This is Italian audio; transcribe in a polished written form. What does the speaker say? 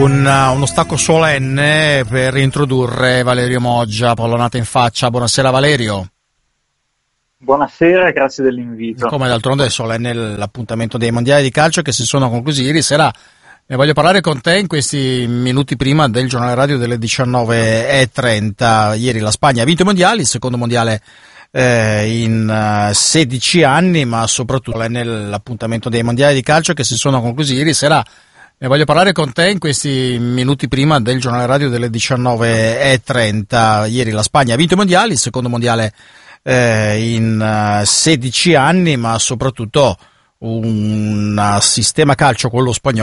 Uno stacco solenne per introdurre Valerio Moggia, pallonata in faccia. Buonasera Valerio. Buonasera e grazie dell'invito. Come d'altronde è solenne l'appuntamento dei mondiali di calcio che si sono conclusi ieri sera. Ne voglio parlare con te in questi minuti prima del giornale radio delle 19:30. Ieri la Spagna ha vinto i mondiali, il secondo mondiale in 16 anni, ma soprattutto nell'appuntamento dei mondiali di calcio che si sono conclusi ieri sera. Ne voglio parlare con te in questi minuti prima del giornale radio delle 19:30. Ieri la Spagna ha vinto i mondiali, il secondo mondiale in 16 anni, ma soprattutto un sistema calcio, quello spagnolo,